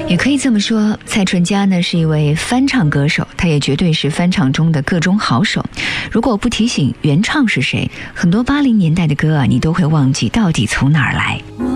也可以这么说，蔡淳佳呢是一位翻唱歌手，他也绝对是翻唱中的各中好手。如果不提醒原唱是谁，很多80年代的歌啊，你都会忘记到底从哪儿来。